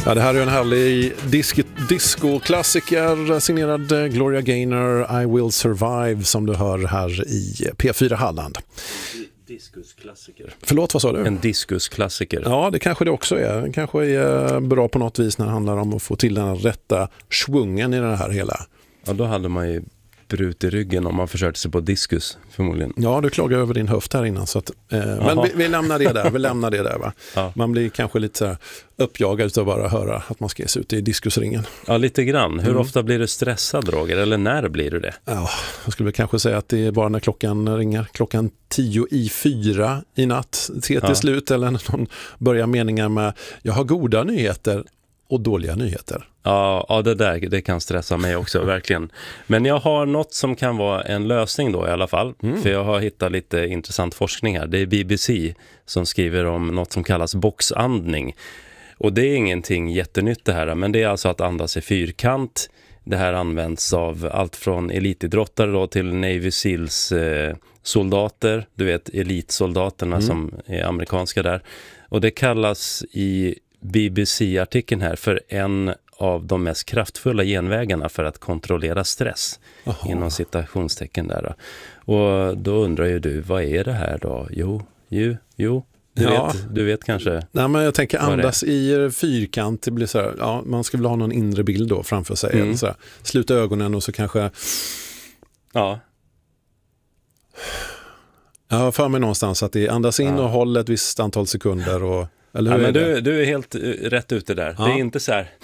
Ja, det här är en härlig disco-klassiker signerad Gloria Gaynor, I Will Survive, som du hör här i P4 Halland. Diskusklassiker. Förlåt, vad sa du? En diskusklassiker. Ja, det kanske det också är. Det kanske är bra på något vis när det handlar om att få till den rätta svungen i det här hela. Ja, då hade man ju brut i ryggen om man försökte sig på diskus, förmodligen. Ja, du klagar över din höft här innan. Så att, men vi lämnar det där. Vi lämnar det där, va? Ja. Man blir kanske lite så här uppjagad av bara höra att man ska ge sig ut i diskusringen. Ja, lite grann. Hur ofta blir du stressad, Roger? Eller när blir du det? Ja, jag skulle kanske säga att det är bara när klockan ringer. 3:10 i natt till slut. Eller när någon börjar meningar med jag har goda nyheter och dåliga nyheter. Ja, det kan stressa mig också, verkligen. Men jag har något som kan vara en lösning då i alla fall. För jag har hittat lite intressant forskning här. Det är BBC som skriver om något som kallas boxandning. Och det är ingenting jättenytt det här, men det är alltså att andas i fyrkant. Det här används av allt från elitidrottare då till Navy Seals soldater. Du vet, elitsoldaterna som är amerikanska där. Och det kallas i BBC-artikeln här för en av de mest kraftfulla genvägarna för att kontrollera stress. Aha. Inom citationstecken där då. Och då undrar ju du, vad är det här då? Jo. Du vet kanske. Nej, men jag tänker andas i fyrkant. Det blir så här, ja, man ska väl ha någon inre bild då framför sig. Eller så här, sluta ögonen och så kanske. Ja. Jag har för mig någonstans att det är andas in och håll ett visst antal sekunder och eller hur? Ja, men du är helt rätt ute där. Ja. Det är inte så här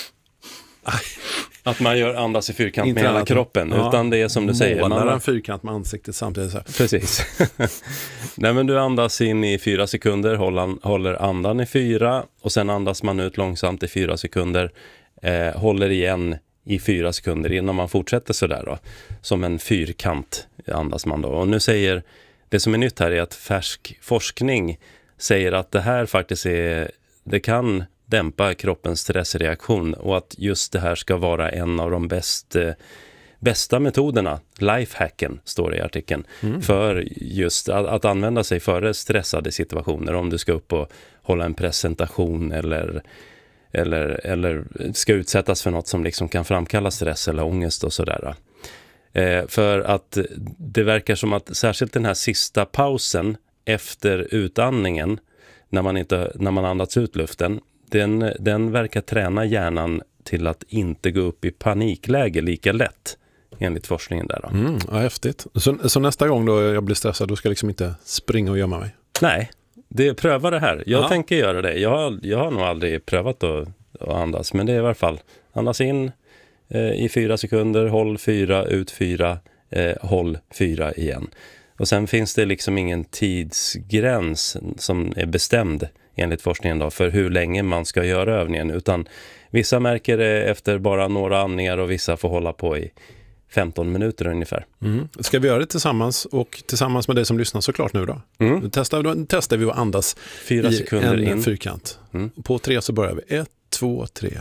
att man gör andas i fyrkant inte med hela kroppen, utan det är som du säger. Man har en fyrkant med ansiktet samtidigt. Så här. Precis. Nej, men du andas in i 4 sekunder, håller andan i 4 och sen andas man ut långsamt i 4 sekunder. Håller igen i 4 sekunder innan man fortsätter så där då. Som en fyrkant andas man då. Och nu säger, det som är nytt här är att färsk forskning säger att det här faktiskt det kan dämpa kroppens stressreaktion och att just det här ska vara en av de bästa metoderna, lifehacken står det i artikeln, för just att använda sig före stressade situationer, om du ska upp och hålla en presentation eller ska utsättas för något som liksom kan framkalla stress eller ångest och sådär. För att det verkar som att särskilt den här sista pausen efter utandningen, när man andats ut luften, den verkar träna hjärnan till att inte gå upp i panikläge lika lätt, enligt forskningen där då. Ja, häftigt. Så nästa gång då jag blir stressad, då ska jag liksom inte springa och gömma mig? Nej, pröva det här. Jag tänker göra det. Jag har nog aldrig prövat att andas, men det är i alla fall andas in i 4 sekunder, håll 4, ut 4, håll 4 igen. Och sen finns det liksom ingen tidsgräns som är bestämd enligt forskningen då för hur länge man ska göra övningen, utan vissa märker det efter bara några andningar och vissa får hålla på i 15 minuter ungefär. Ska vi göra det tillsammans med dig som lyssnar såklart nu då? Då testar vi att andas 4 sekunder i en fyrkant. På 3 så börjar vi. 1, 2, 3.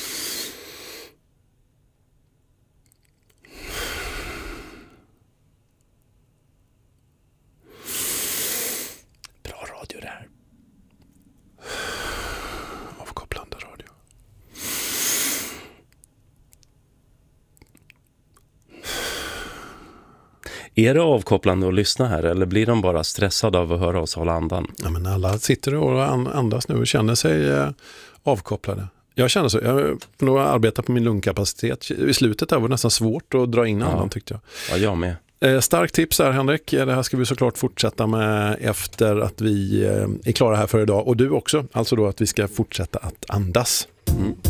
Avkopplande radio. Är det avkopplande att lyssna här, eller blir de bara stressade av att höra oss hålla andan? Ja, men alla sitter och andas nu och känner sig avkopplade. Jag känner så. Jag arbetar på min lungkapacitet. I slutet där var det nästan svårt att dra in andan, tyckte jag. Ja, jag med. Starkt tips här, Henrik. Det här ska vi såklart fortsätta med efter att vi är klara här för idag. Och du också. Alltså då att vi ska fortsätta att andas.